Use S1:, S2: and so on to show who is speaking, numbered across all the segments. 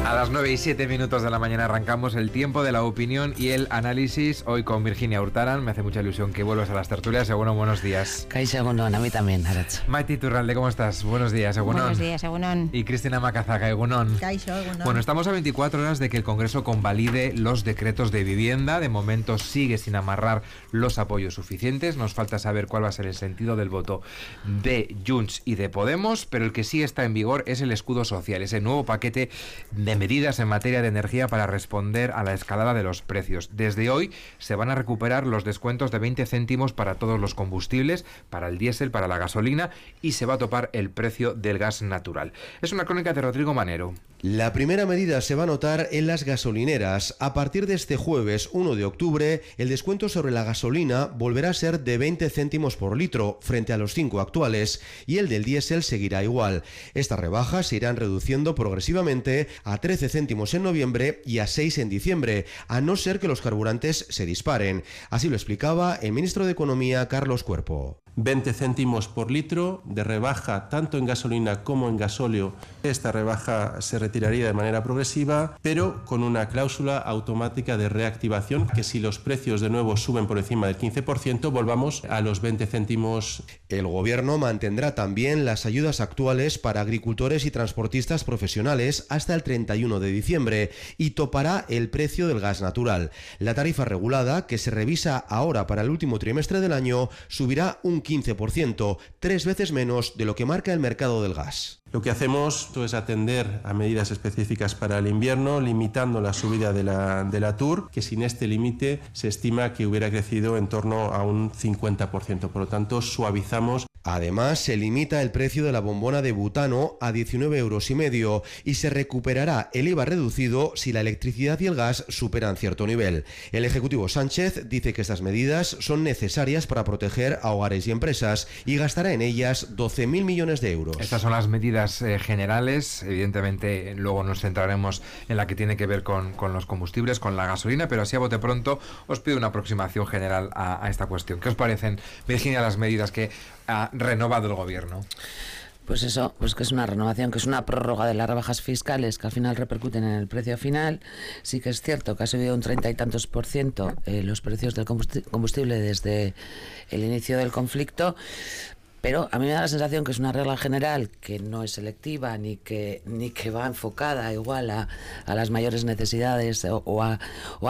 S1: A las 9:07 de la mañana arrancamos el tiempo de la opinión y el análisis. Hoy con Virginia Hurtaran. Me hace mucha ilusión que vuelvas a las tertulias. Egunon, buenos días.
S2: Kaixo, egunon, a mí también, Arantxa.
S1: Maite Iturralde, ¿cómo estás? Buenos días, egunon.
S3: Buenos días, egunon.
S1: Y Cristina Macazaga, egunon.
S3: Kaixo, egunon.
S1: Bueno, estamos a 24 horas de que el Congreso convalide los decretos de vivienda. De momento sigue sin amarrar los apoyos suficientes. Nos falta saber cuál va a ser el sentido del voto de Junts y de Podemos, pero el que sí está en vigor es el escudo social, ese nuevo paquete de medidas en materia de energía para responder a la escalada de los precios. Desde hoy se van a recuperar los descuentos de 20 céntimos para todos los combustibles, para el diésel, para la gasolina, y se va a topar el precio del gas natural. Es una crónica de Rodrigo Manero.
S4: La primera medida se va a notar en las gasolineras. A partir de este jueves 1 de octubre, el descuento sobre la gasolina volverá a ser de 20 céntimos por litro frente a los 5 actuales, y el del diésel seguirá igual. Estas rebajas se irán reduciendo progresivamente a 13 céntimos en noviembre y a 6 en diciembre, a no ser que los carburantes se disparen. Así lo explicaba el ministro de Economía, Carlos Cuerpo.
S5: 20 céntimos por litro de rebaja tanto en gasolina como en gasóleo. Esta rebaja se retiraría de manera progresiva, pero con una cláusula automática de reactivación, que si los precios de nuevo suben por encima del 15%, volvamos a los 20 céntimos.
S4: El gobierno mantendrá también las ayudas actuales para agricultores y transportistas profesionales hasta el 31 de diciembre y topará el precio del gas natural. La tarifa regulada, que se revisa ahora para el último trimestre del año, subirá un 15%, 3 veces menos de lo que marca el mercado del gas.
S5: Lo que hacemos es atender a medidas específicas para el invierno, limitando la subida de la TUR, que sin este límite se estima que hubiera crecido en torno a un 50%. Por lo tanto, suavizamos.
S4: Además, se limita el precio de la bombona de butano a 19,5 € y se recuperará el IVA reducido si la electricidad y el gas superan cierto nivel. El Ejecutivo Sánchez dice que estas medidas son necesarias para proteger a hogares y empresas y gastará en ellas 12.000 millones de euros.
S1: Estas son las medidas generales. Evidentemente, luego nos centraremos en la que tiene que ver con los combustibles, con la gasolina, pero así a bote pronto os pido una aproximación general a esta cuestión. ¿Qué os parecen, Virginia, las medidas que ha renovado el gobierno?
S2: Pues eso, pues que es una renovación, que es una prórroga de las rebajas fiscales que al final repercuten en el precio final. Sí que es cierto que ha subido un 30 y tantos % los precios del combustible desde el inicio del conflicto. Pero a mí me da la sensación que es una regla general que no es selectiva ni que va enfocada igual a las mayores necesidades o a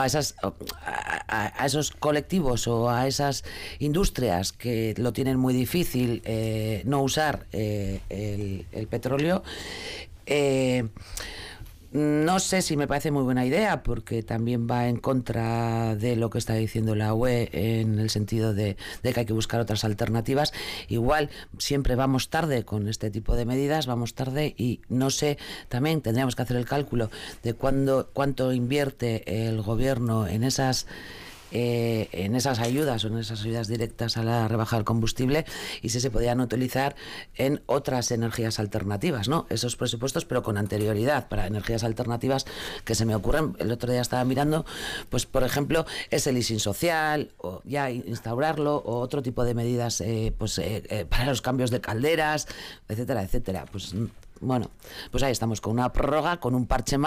S2: esos colectivos o a esas industrias que lo tienen muy difícil no usar el petróleo. No sé si me parece muy buena idea, porque también va en contra de lo que está diciendo la UE en el sentido de que hay que buscar otras alternativas. Igual siempre vamos tarde con este tipo de medidas, vamos tarde, y no sé, también tendríamos que hacer el cálculo de cuánto invierte el gobierno en esas ayudas o en esas ayudas directas a la rebaja del combustible, y si se podían utilizar en otras energías alternativas, ¿no? Esos presupuestos, pero con anterioridad, para energías alternativas que se me ocurren. El otro día estaba mirando, pues por ejemplo, ese leasing social, o ya instaurarlo, o otro tipo de medidas para los cambios de calderas, etcétera, etcétera. Pues bueno, pues ahí estamos con una prórroga, con un parche más.